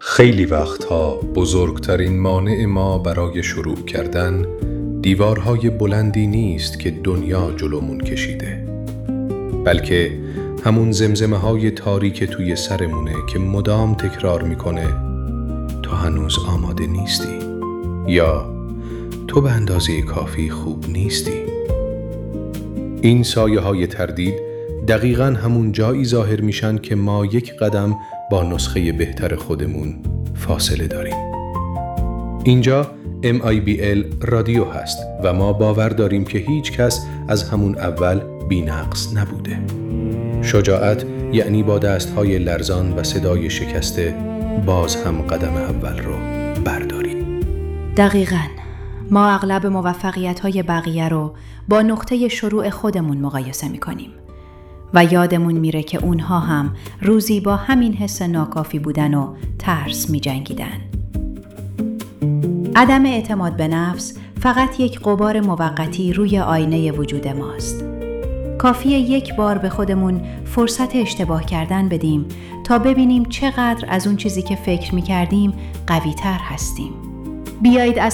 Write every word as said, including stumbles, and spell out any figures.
خیلی وقتها بزرگترین مانع ما برای شروع کردن دیوارهای بلندی نیست که دنیا جلومون کشیده، بلکه همون زمزمه های تاریک توی سرمونه که مدام تکرار میکنه تو هنوز آماده نیستی یا تو به اندازه کافی خوب نیستی. این سایه های تردید دقیقاً همون جایی ظاهر میشن که ما یک قدم با نسخه بهتر خودمون فاصله داریم. اینجا ام آی بی ال رادیو هست و ما باور داریم که هیچ کس از همون اول بی‌نقص نبوده. شجاعت یعنی با دستهای لرزان و صدای شکسته باز هم قدم اول رو برداریم. دقیقاً ما اغلب موفقیت‌های بقیه رو با نقطه شروع خودمون مقایسه می‌کنیم و یادمون میره که اونها هم روزی با همین حس ناکافی بودن و ترس می‌جنگیدن. عدم اعتماد به نفس فقط یک غبار موقتی روی آینه وجود ماست. کافیه یک بار به خودمون فرصت اشتباه کردن بدیم تا ببینیم چقدر از اون چیزی که فکر می‌کردیم قوی‌تر هستیم. بیایید از